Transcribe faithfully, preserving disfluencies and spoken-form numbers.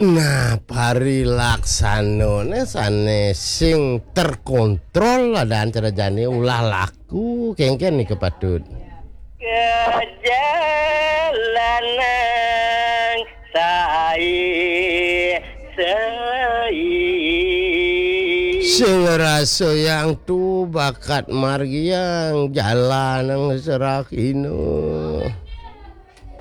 Nah, parilaksanane sane sing terkontrol ada antara jane ulah laku kengken nih kepadut. Kejalanan saya saya Sing raso yang tu bakat margi yang jalan yang serakino.